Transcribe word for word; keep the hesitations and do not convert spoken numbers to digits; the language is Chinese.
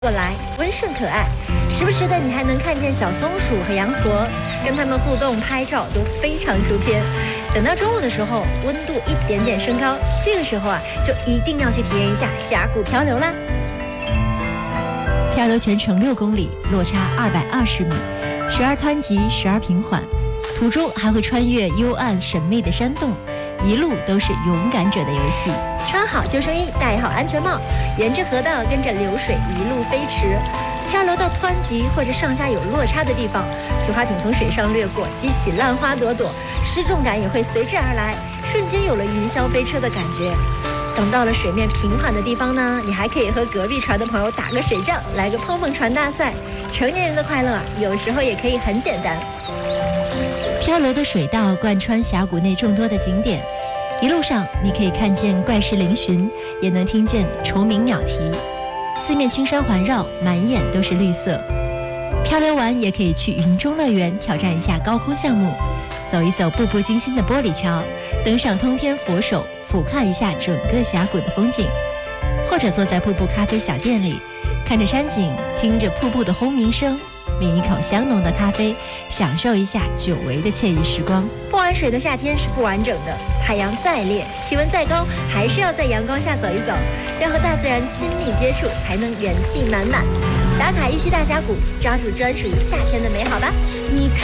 过来，温顺可爱，时不时的你还能看见小松鼠和羊驼，跟它们互动拍照都非常出片。等到中午的时候，温度一点点升高，这个时候啊，就一定要去体验一下峡谷漂流啦。 漂流全程六公里，落差二百二十米，时而湍急，时而平缓，途中还会穿越幽暗神秘的山洞，一路都是勇敢者的游戏。 穿好救生衣，戴好安全帽，沿着河道跟着流水一路飞驰，漂流到湍急或者上下有落差的地方，皮划艇从水上掠过，激起浪花朵朵，失重感也会随之而来，瞬间有了云霄飞车的感觉。等到了水面平缓的地方呢，你还可以和隔壁船的朋友打个水仗，来个碰碰船大赛。成年人的快乐啊，有时候也可以很简单。 漂流的水道贯穿峡谷内众多的景点，一路上你可以看见怪石嶙峋，也能听见虫鸣鸟啼，四面青山环绕，满眼都是绿色。漂流完也可以去云中乐园挑战一下高空项目，走一走步步惊心的玻璃桥，登上通天佛手，俯瞰一下整个峡谷的风景，或者坐在瀑布咖啡小店里，看着山景，听着瀑布的轰鸣声，抿一口香浓的咖啡，享受一下久违的惬意时光。 不玩水的夏天是不完整的，太阳再烈，气温再高，还是要在阳光下走一走，要和大自然亲密接触，才能元气满满。打卡玉溪大峡谷，抓住专属于夏天的美好吧。你看